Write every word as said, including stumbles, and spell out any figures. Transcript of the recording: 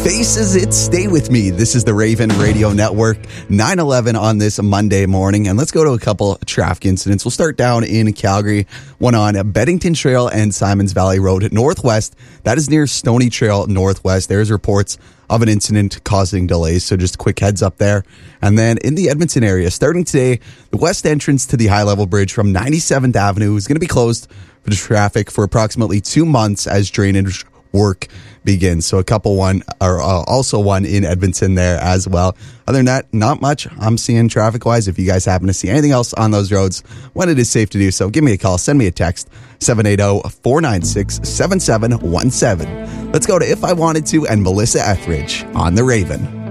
Faces It, Stay With Me. This is the Raven Radio Network, nine eleven on this Monday morning. And let's go to a couple traffic incidents. We'll start down in Calgary, one on Beddington Trail and Simons Valley Road Northwest. That is near Stony Trail Northwest. There's reports of an incident causing delays, so just a quick heads up there. And then in the Edmonton area, starting today, the west entrance to the high-level bridge from ninety-seventh Avenue is going to be closed for traffic for approximately two months as drainage work begins. So a couple one, or uh, also one in Edmonton there as well. Other than that, not much I'm seeing traffic-wise. If you guys happen to see anything else on those roads, when it is safe to do so, give me a call, send me a text, seven eight zero, four nine six, seven seven one seven. Let's go to If I Wanted To and Melissa Etheridge on The Raven.